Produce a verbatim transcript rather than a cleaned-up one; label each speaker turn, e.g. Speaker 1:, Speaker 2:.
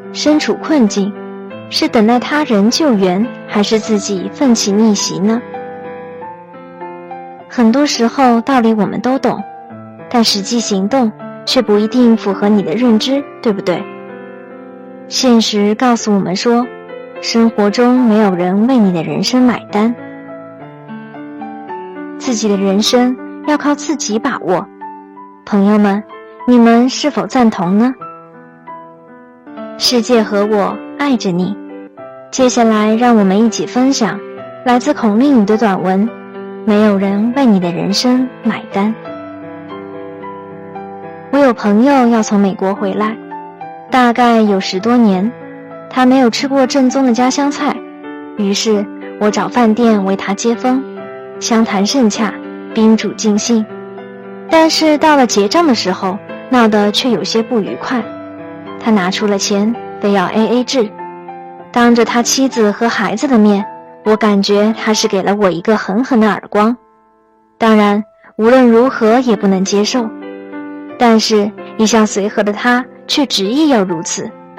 Speaker 1: 身处困境，是等待他人救援，还是自己奋起逆袭呢？很多时候道理我们都懂，但实际行动却不一定符合你的认知，对不对？现实告诉我们说，生活中没有人为你的人生买单，自己的人生要靠自己把握。朋友们，你们是否赞同呢？世界和我爱着你。接下来让我们一起分享来自孔令宇的短文，没有人为你的人生买单。我有朋友要从美国回来，大概有十多年，他没有吃过正宗的家乡菜，于是我找饭店为他接风，相谈甚洽，宾主尽兴。但是到了结账的时候，闹得却有些不愉快。他拿出了钱，非要 A A 制。当着他妻子和孩子的面，我感觉他是给了我一个狠狠的耳光。当然，无论如何也不能接受。但是一向随和的他却执意要如此。